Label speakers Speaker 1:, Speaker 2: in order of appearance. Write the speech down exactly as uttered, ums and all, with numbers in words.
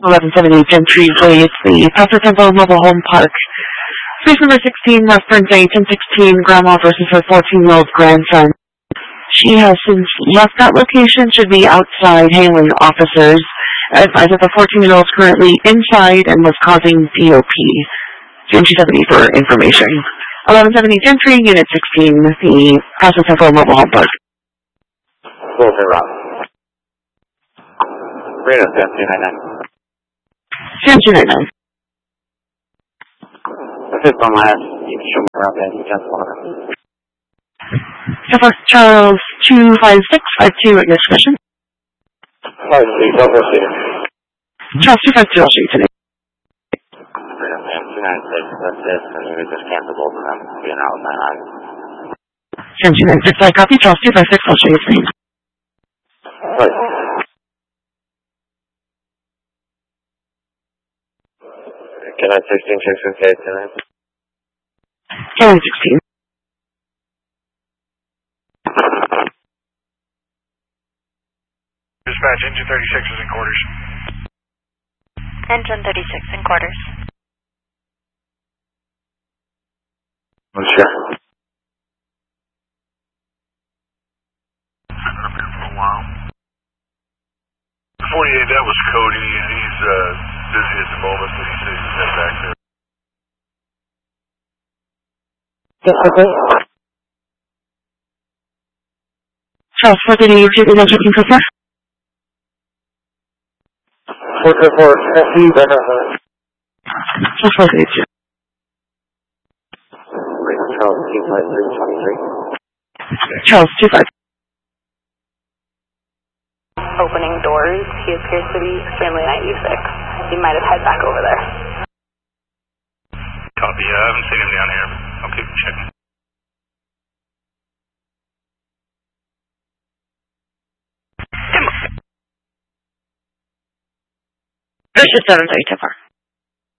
Speaker 1: eleven seventy Gentry Way. It's the Paso Tempo Mobile Home Park. Space number sixteen, reference A ten sixteen, grandma versus her fourteen-year-old grandson. She has since left that location, should be outside hailing officers. Advise that the fourteen-year-old is currently inside and was causing D O P. Gentry seventy for information. eleven seventy Gentry, Unit sixteen, the Paso Tempo Mobile Home Park.
Speaker 2: Closer, Rob. Radar, Sam two ninety-nine.
Speaker 1: Sam two ninety-nine.
Speaker 2: This is from last, you can show me around that, you just want to.
Speaker 1: So Charles two five six five two at your discretion.
Speaker 2: Five three, don't proceed.
Speaker 1: Charles two five two, I'll show you today.
Speaker 2: Radar, Sam two ninety-six, that's this, and you can just cancel both of them, being out nine nine.
Speaker 1: Sam two ninety-six, I copy. Charles two five six, I'll show you today.
Speaker 2: Right. Can I sixteen check some K tonight?
Speaker 1: Can sixteen.
Speaker 3: Dispatch, engine thirty-six is in quarters.
Speaker 4: Engine thirty-six in quarters.
Speaker 2: Oh, sure.
Speaker 3: Been up here for a while. forty-eight, that was Cody. He's uh, busy at the moment, but he said he's head back there.
Speaker 1: Yes, okay. Charles, what did you do? Is that checking for first?
Speaker 2: four two four, F E, better.
Speaker 1: Charles, what did you do?
Speaker 2: Charles, two five three, twenty-three.
Speaker 1: Charles, two five.
Speaker 4: Opening doors. He appears to be extremely ninety-six. He might have head back over there.
Speaker 3: Copy. I haven't seen him down here, but I'll keep checking.
Speaker 1: This is seven thirty, so far.